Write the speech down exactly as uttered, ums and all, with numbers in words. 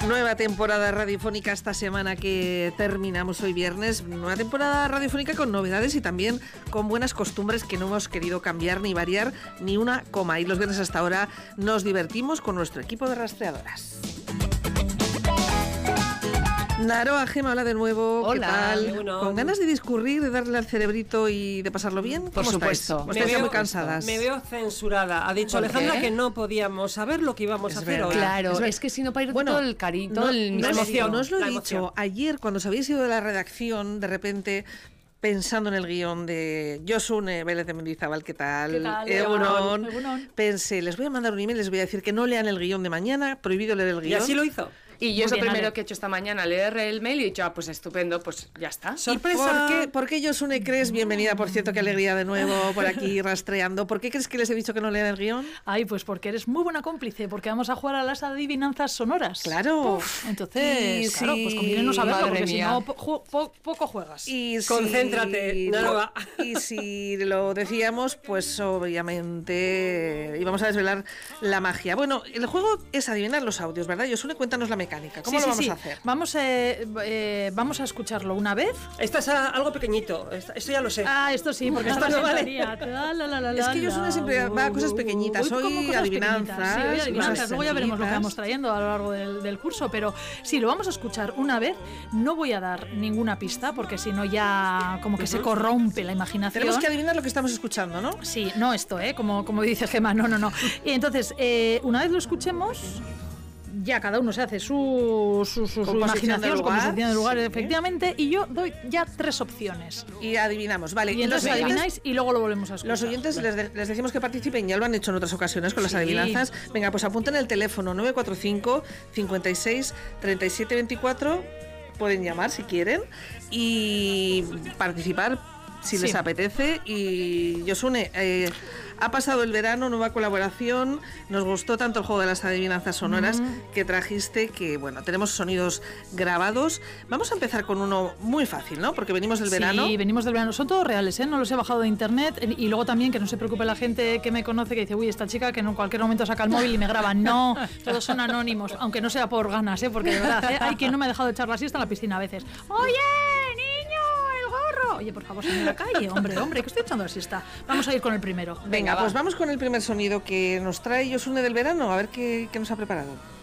Nueva temporada radiofónica esta semana que terminamos hoy viernes. Nueva temporada radiofónica con novedades y también con buenas costumbres que no hemos querido cambiar ni variar ni una coma. Y los viernes hasta ahora nos divertimos con nuestro equipo de rastreadoras. Naroa, Gema, hola de nuevo. Hola. ¿Qué tal? Bueno. ¿Con ganas de discurrir, de darle al cerebrito y de pasarlo bien? Por ¿Cómo supuesto. estáis? ¿O estáis ya muy cansadas? Me veo censurada. Ha dicho Alejandra qué? que no podíamos saber lo que íbamos Es a hacer verdad. hoy. Claro, Es es, ver- que si no para ir Bueno, todo el cariño, no, todo el no, la os- emoción, no os lo he la dicho. emoción. Ayer, cuando os habéis ido de la redacción, de repente, pensando en el guión de Josune Vélez de Mendizábal, ¿qué tal? ¿Qué tal? Egunon. Egunon. Pensé, les voy a mandar un email, les voy a decir que no lean el guión de mañana, prohibido leer el Y guión. así lo hizo. Y yo Muy es lo bien, primero Ale. que he hecho esta mañana, leer el mail y he dicho, ah, pues estupendo, pues ya está. ¿Y ¡Sorpresa! ¿Por qué, ¿Por qué Josune crees? Bienvenida, por cierto, qué alegría de nuevo por aquí rastreando. ¿Por qué crees que les he dicho que no lean el guión? Ay, pues porque eres muy buena cómplice, porque vamos a jugar a las adivinanzas sonoras. Claro. Entonces, Y claro, si- pues conviene no saberlo, Madre porque si mía. no, po- ju- po- poco juegas. Y si- Concéntrate, Naroa. Y si lo decíamos, pues obviamente íbamos a desvelar la magia. Bueno, el juego es adivinar los audios, ¿verdad? Josune, cuéntanos la mecánica. ¿Cómo Sí, lo sí, vamos sí. a hacer? Vamos, eh, eh, vamos a escucharlo una vez. Esto es a- algo pequeñito. Esto, esto ya lo sé. Ah, esto sí, porque Esto esta no vale. sintonía. La, la, la, la, Es que la, Josune siempre va a cosas pequeñitas. Voy Hoy como cosas adivinanzas, pequeñitas. Sí, hoy adivinanzas. cosas Luego ya veremos lo que sencillitas. vamos trayendo a lo largo del, del curso, pero sí, lo vamos a escuchar una vez. No voy a dar ninguna pista, porque si no ya como que se corrompe la imaginación. Tenemos que adivinar lo que estamos escuchando, ¿no? Sí, no esto, ¿eh? Como, como dice Gemma, no, no, no. Y entonces, eh, una vez lo escuchemos, ya cada uno se hace su, su, su, su Composición imaginación, del su lugar, composición del lugar, sí. efectivamente, y yo doy ya tres opciones. Y adivinamos, vale. Y entonces los oyentes- adivináis y luego lo volvemos a escuchar. Los oyentes les, de- les decimos que participen, ya lo han hecho en otras ocasiones con las Sí. adivinanzas. Venga, pues apunten el teléfono nueve cuatro cinco, cincuenta y seis, treinta y siete veinticuatro. Pueden llamar si quieren y participar si Sí. les apetece. Y Josune, eh, ha pasado el verano, nueva colaboración. Nos gustó tanto el juego de las adivinanzas sonoras que trajiste, que bueno, tenemos sonidos grabados. Vamos a empezar con uno muy fácil, ¿no? Porque venimos del verano. Sí, venimos del verano. Son todos reales, ¿eh? No los he bajado de internet. Y luego también que no se preocupe la gente que me conoce, que dice, uy, esta chica que en cualquier momento saca el móvil y me graba. No, todos son anónimos, aunque no sea por ganas, ¿eh? Porque de verdad, ¿eh? Hay quien no me ha dejado echar la siesta en la piscina a veces. Oye, niño, el gorro. Oye, por favor, salme a la calle, hombre, hombre, que estoy echando la siesta. Vamos a ir con el primero. Venga, Venga, pues va. vamos con el primer sonido que nos trae Josune del verano, a ver qué, qué nos ha preparado.